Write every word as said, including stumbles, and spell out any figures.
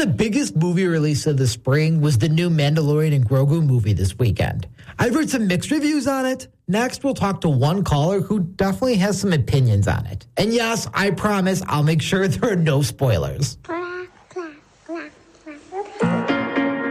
the biggest movie release of the spring was the new Mandalorian and Grogu movie this weekend. I've heard some mixed reviews on it. Next, we'll talk to one caller who definitely has some opinions on it. And yes, I promise I'll make sure there are no spoilers.